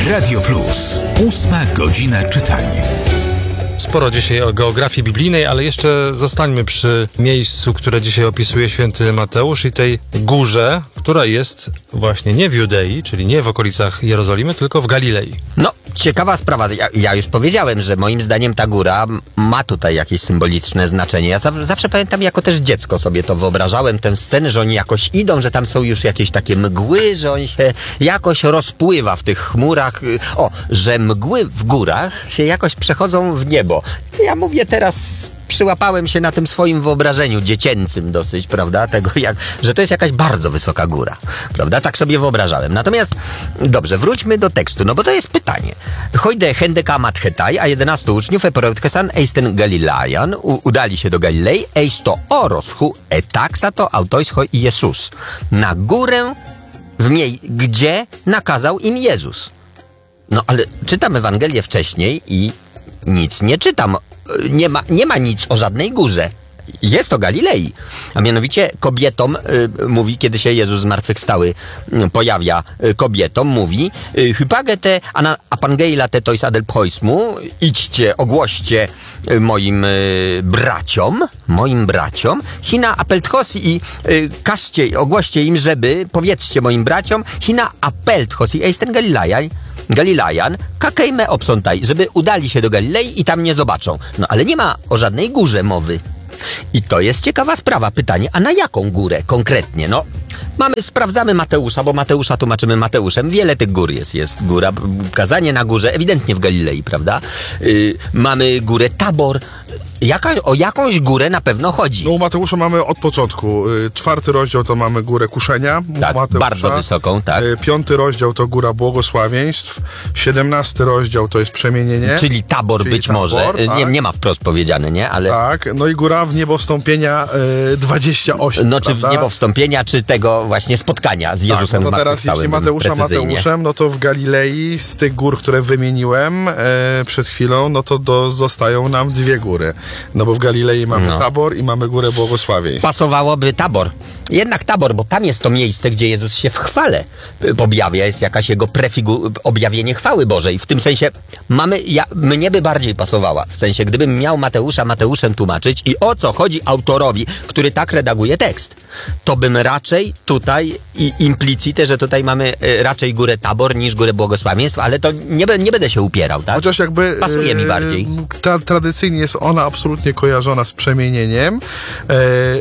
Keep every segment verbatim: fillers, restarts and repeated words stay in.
Radio Plus. Ósma godzina czytania. Sporo dzisiaj o geografii biblijnej, ale jeszcze zostańmy przy miejscu, które dzisiaj opisuje święty Mateusz i tej górze, która jest właśnie nie w Judei, czyli nie w okolicach Jerozolimy, tylko w Galilei. No, ciekawa sprawa. Ja, ja już powiedziałem, że moim zdaniem ta góra ma tutaj jakieś symboliczne znaczenie. Ja zawsze, zawsze pamiętam, jako też dziecko sobie to wyobrażałem, tę scenę, że oni jakoś idą, że tam są już jakieś takie mgły, że on się jakoś rozpływa w tych chmurach. O, że mgły w górach się jakoś przechodzą w niebo. Ja mówię teraz, przyłapałem się na tym swoim wyobrażeniu dziecięcym dosyć, prawda, tego jak, że to jest jakaś bardzo wysoka góra, prawda, tak sobie wyobrażałem. Natomiast, dobrze, wróćmy do tekstu, no bo to jest pytanie. Hojde hendeka mathetaj, a jedenastu uczniów eporeutkhesan eisten Galilean, udali się do Galilei, eis to oroschu etaksa to autoisko i Jezus. Na górę, w niej, gdzie nakazał im Jezus. No ale czytam Ewangelię wcześniej i nic nie czytam. Nie ma, nie ma nic o żadnej górze. Jest o Galilei. A mianowicie kobietom y, mówi, kiedy się Jezus zmartwychwstały y, pojawia y, kobietom, mówi Hypagete apangeila te tois adel poismu, idźcie, ogłoście y, moim y, braciom, moim braciom, hina apeltchosi i y, każcie, ogłoście im, żeby, powiedzcie moim braciom, hina apeltchosi eisten Galilei, Galilean, kakejme obsątaj, żeby udali się do Galilei i tam nie zobaczą. No ale nie ma o żadnej górze mowy. I to jest ciekawa sprawa. Pytanie, a na jaką górę konkretnie? No, mamy, sprawdzamy Mateusza, bo Mateusza tłumaczymy Mateuszem. Wiele tych gór jest. Jest góra, kazanie na górze, ewidentnie w Galilei, prawda? Yy, mamy górę Tabor. Jaka, o jakąś górę na pewno chodzi. No u Mateusza mamy od początku. Czwarty rozdział to mamy górę kuszenia. Tak, Mateusza. Bardzo wysoką, tak. Piąty rozdział to góra błogosławieństw. Siedemnasty rozdział to jest przemienienie. Czyli Tabor Czyli być tabor, może. tak. Nie, nie ma wprost powiedziane, nie? Ale... Tak, no i góra w niebo wstąpienia y, dwadzieścia osiem. No czy prawda? w niebo wstąpienia, czy tego właśnie spotkania z Jezusem tak, no to teraz jeśli Mateusza Mateuszem, no to w Galilei z tych gór, które wymieniłem e, przed chwilą, no to do, zostają nam dwie góry. No bo w Galilei mamy no. Tabor i mamy górę błogosławieństw. Pasowałoby Tabor. Jednak Tabor, bo tam jest to miejsce, gdzie Jezus się w chwale objawia. Jest jakaś jego prefigu, objawienie chwały Bożej. W tym sensie mamy, ja, mnie by bardziej pasowała. W sensie, gdybym miał Mateusza Mateuszem tłumaczyć i o co chodzi autorowi, który tak redaguje tekst, to bym raczej tutaj i implicite, że tutaj mamy raczej górę Tabor niż górę błogosławieństw, ale to nie, nie będę się upierał, tak? Chociaż jakby pasuje mi bardziej. Ta, tradycyjnie jest ona absolutnie kojarzona z przemienieniem. E,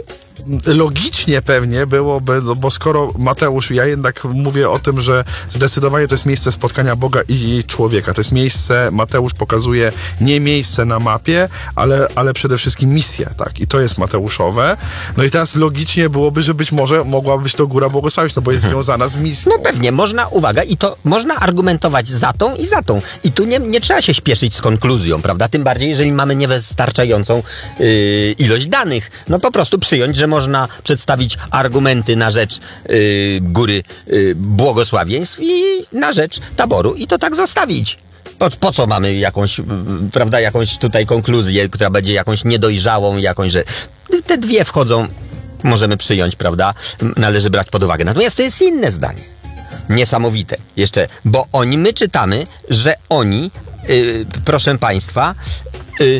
Logicznie pewnie byłoby, bo skoro Mateusz, ja jednak mówię o tym, że zdecydowanie to jest miejsce spotkania Boga i człowieka. To jest miejsce, Mateusz pokazuje nie miejsce na mapie, ale, ale przede wszystkim misję, tak? I to jest Mateuszowe. No i teraz logicznie byłoby, że być może mogła być to góra błogosławić, no bo jest hmm. związana z misją. No pewnie, można, uwaga, i to można argumentować za tą i za tą. I tu nie, nie trzeba się śpieszyć z konkluzją, prawda? Tym bardziej, jeżeli mamy niewystarczającą yy, ilość danych. No po prostu przyjąć, że można przedstawić argumenty na rzecz yy, góry yy, błogosławieństw i na rzecz Taboru i to tak zostawić. Po, po co mamy jakąś, yy, prawda, jakąś tutaj konkluzję, która będzie jakąś niedojrzałą, jakąś, że te dwie wchodzą, możemy przyjąć, prawda, należy brać pod uwagę. Natomiast to jest inne zdanie. Niesamowite. Jeszcze, bo oni, my czytamy, że oni, yy, proszę Państwa, yy,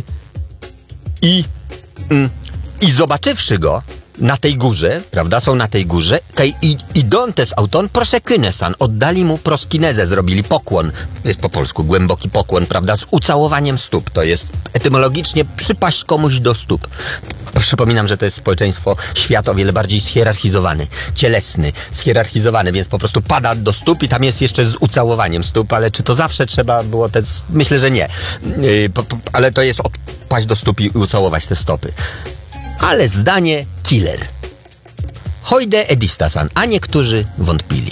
i, yy, i zobaczywszy go na tej górze, prawda, są na tej górze, i idontes auton prosekynesan, oddali mu proskinezę, zrobili pokłon, jest po polsku głęboki pokłon, prawda, z ucałowaniem stóp, to jest etymologicznie przypaść komuś do stóp. Przypominam, że to jest społeczeństwo, świat o wiele bardziej schierarchizowany, cielesny, schierarchizowany, więc po prostu pada do stóp i tam jest jeszcze z ucałowaniem stóp, ale czy to zawsze trzeba było, te, myślę, że nie, yy, po, po, ale to jest odpaść do stóp i ucałować te stopy. Ale zdanie killer. Hojde edistasan, a niektórzy wątpili.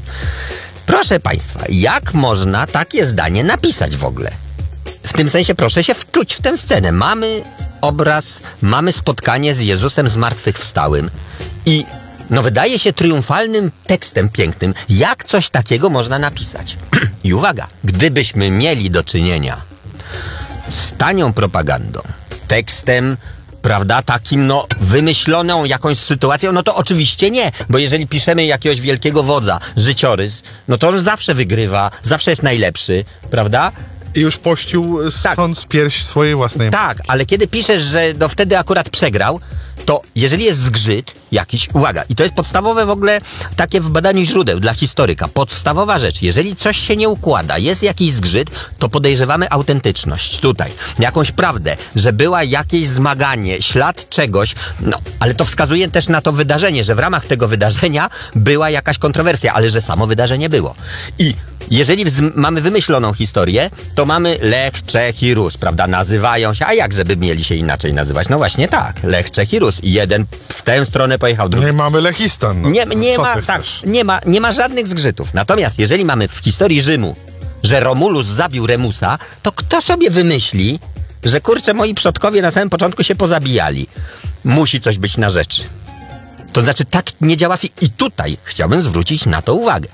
Proszę Państwa, jak można takie zdanie napisać w ogóle? W tym sensie proszę się wczuć w tę scenę. Mamy obraz, mamy spotkanie z Jezusem zmartwychwstałym i no wydaje się triumfalnym tekstem pięknym. Jak coś takiego można napisać? I uwaga, gdybyśmy mieli do czynienia z tanią propagandą, tekstem prawda, takim no wymyśloną jakąś sytuacją, no to oczywiście nie, bo jeżeli piszemy jakiegoś wielkiego wodza, życiorys, no to on zawsze wygrywa, zawsze jest najlepszy, prawda? I już pościł Tak. sąc pierś swojej własnej. Tak, ale kiedy piszesz, że no wtedy akurat przegrał, to jeżeli jest zgrzyt jakiś, uwaga, i to jest podstawowe w ogóle takie w badaniu źródeł dla historyka, podstawowa rzecz, jeżeli coś się nie układa, jest jakiś zgrzyt, to podejrzewamy autentyczność tutaj, jakąś prawdę, że była jakieś zmaganie, ślad czegoś, no, ale to wskazuje też na to wydarzenie, że w ramach tego wydarzenia była jakaś kontrowersja, ale że samo wydarzenie było. I jeżeli wz- mamy wymyśloną historię, to mamy Lech, Czech i Rus, prawda? Nazywają się, a jak żeby mieli się inaczej nazywać? No właśnie tak, Lech, Czech i Rus. I jeden w tę stronę pojechał, drugi. No i mamy Lechistan. No. Nie, nie, Co ma, ty tak, chcesz? nie, ma, nie ma żadnych zgrzytów. Natomiast jeżeli mamy w historii Rzymu, że Romulus zabił Remusa, to kto sobie wymyśli, że kurczę, moi przodkowie na samym początku się pozabijali? Musi coś być na rzeczy. To znaczy tak nie działa fi- I tutaj chciałbym zwrócić na to uwagę,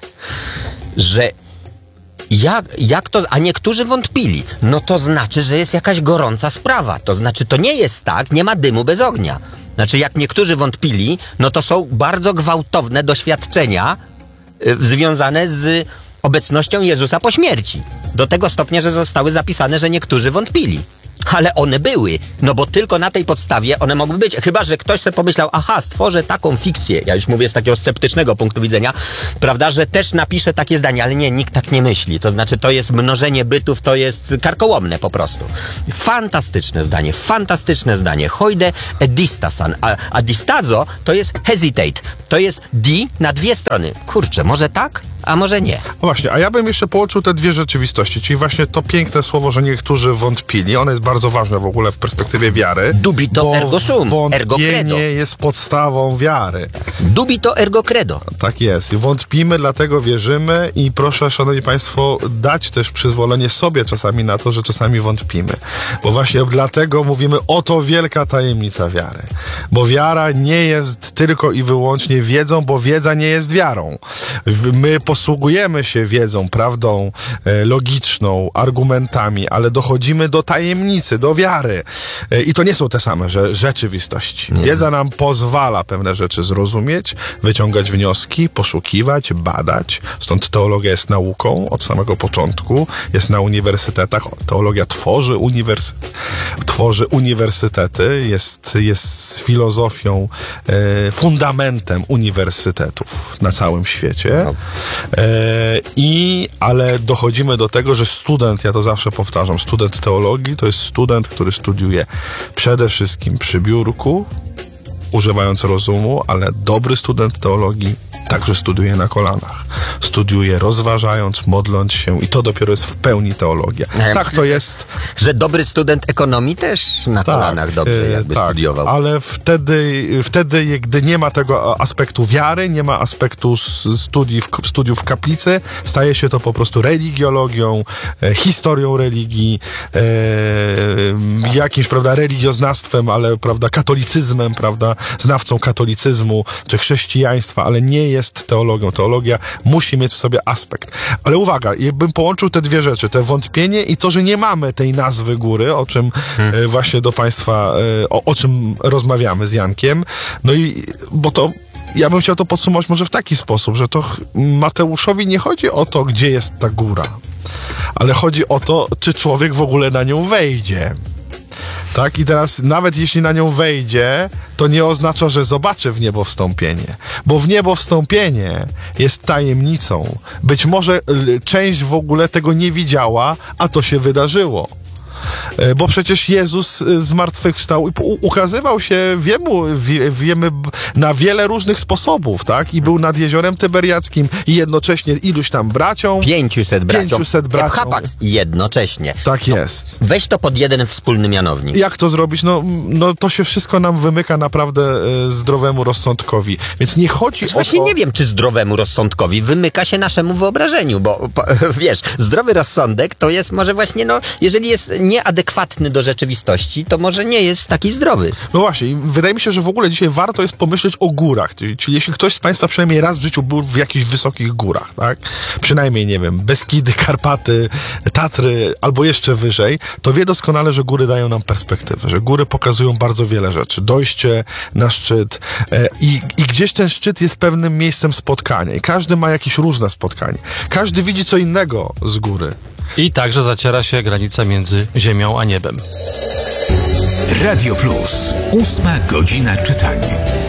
że Jak, jak to, a niektórzy wątpili, no to znaczy, że jest jakaś gorąca sprawa. To znaczy, to nie jest tak, nie ma dymu bez ognia. Znaczy, jak niektórzy wątpili, no to są bardzo gwałtowne doświadczenia y, związane z obecnością Jezusa po śmierci. Do tego stopnia, że zostały zapisane, że niektórzy wątpili. Ale one były, no bo tylko na tej podstawie one mogły być. Chyba że ktoś sobie pomyślał, aha, stworzę taką fikcję, ja już mówię z takiego sceptycznego punktu widzenia, prawda, że też napiszę takie zdanie, ale nie, nikt tak nie myśli. To znaczy, to jest mnożenie bytów, to jest karkołomne po prostu. Fantastyczne zdanie, fantastyczne zdanie. Hojde edistasan, a, a distazo to jest hesitate, to jest di na dwie strony. Kurczę, może tak, a może nie. No właśnie, a ja bym jeszcze połączył te dwie rzeczywistości, czyli właśnie to piękne słowo, że niektórzy wątpili. Ono jest bardzo ważne w ogóle w perspektywie wiary. Dubito bo ergo sum, ergo credo. wątpienie jest podstawą wiary. Dubito ergo credo. Tak jest. I wątpimy, dlatego wierzymy i proszę, szanowni państwo, dać też przyzwolenie sobie czasami na to, że czasami wątpimy. Bo właśnie dlatego mówimy, oto wielka tajemnica wiary. Bo wiara nie jest tylko i wyłącznie wiedzą, bo wiedza nie jest wiarą. My posługujemy się wiedzą, prawdą e, logiczną, argumentami, ale dochodzimy do tajemnicy, do wiary. E, I to nie są te same że, rzeczywistości. Nie. Wiedza nam pozwala pewne rzeczy zrozumieć, wyciągać wnioski, poszukiwać, badać. Stąd teologia jest nauką od samego początku. Jest na uniwersytetach. Teologia tworzy uniwersytet, tworzy uniwersytety, jest, jest filozofią, e, fundamentem uniwersytetów na całym świecie. No. E, I, ale dochodzimy do tego, że student, ja to zawsze powtarzam, student teologii to jest student, który studiuje przede wszystkim przy biurku, używając rozumu, ale dobry student teologii także studiuje na kolanach. Studiuje rozważając, modląc się i to dopiero jest w pełni teologia. Ja Tak to jest. Że dobry student ekonomii też na kolanach dobrze e, jakby tak, studiował. ale wtedy, wtedy, gdy nie ma tego aspektu wiary, nie ma aspektu s- studii w, studiów w kaplicy, staje się to po prostu religiologią, e, historią religii, e, jakimś, prawda, religioznawstwem, ale, prawda, katolicyzmem, prawda, znawcą katolicyzmu czy chrześcijaństwa, ale nie jest teologią. Teologia musi mieć w sobie aspekt. Ale uwaga, bym połączył te dwie rzeczy, te wątpienie i to, że nie mamy tej nazwy góry, o czym hmm. e, właśnie do państwa, e, o, o czym rozmawiamy z Jankiem. No i, bo to ja bym chciał to podsumować może w taki sposób, że to Mateuszowi nie chodzi o to, gdzie jest ta góra, ale chodzi o to, czy człowiek w ogóle na nią wejdzie. Tak? I teraz nawet jeśli na nią wejdzie, to nie oznacza, że zobaczy w niebo wstąpienie. Bo w niebo wstąpienie jest tajemnicą. Być może część w ogóle tego nie widziała, a to się wydarzyło. Bo przecież Jezus zmartwychwstał i ukazywał się wiemu, wie, wiemy na wiele różnych sposobów, tak? I był nad jeziorem Tyberiackim i jednocześnie iluś tam braciom. Pięciuset braciom. Pięciuset braciom. Hapax jednocześnie. Tak jest. No, weź to pod jeden wspólny mianownik. Jak to zrobić? No, no to się wszystko nam wymyka naprawdę e, zdrowemu rozsądkowi. Więc nie chodzi o Właśnie to... nie wiem, czy zdrowemu rozsądkowi wymyka się naszemu wyobrażeniu, bo po, wiesz, zdrowy rozsądek to jest może właśnie, no, jeżeli jest nieadekwatny adekwatny do rzeczywistości, to może nie jest taki zdrowy. No właśnie, i wydaje mi się, że w ogóle dzisiaj warto jest pomyśleć o górach. Czyli, czyli jeśli ktoś z Państwa przynajmniej raz w życiu był w jakichś wysokich górach, tak? Przynajmniej, nie wiem, Beskidy, Karpaty, Tatry albo jeszcze wyżej, to wie doskonale, że góry dają nam perspektywę, że góry pokazują bardzo wiele rzeczy. Dojście na szczyt e, i, i gdzieś ten szczyt jest pewnym miejscem spotkania i każdy ma jakieś różne spotkanie. Każdy widzi co innego z góry. I także zaciera się granica między ziemią a niebem. Radio Plus. Ósma godzina czytania.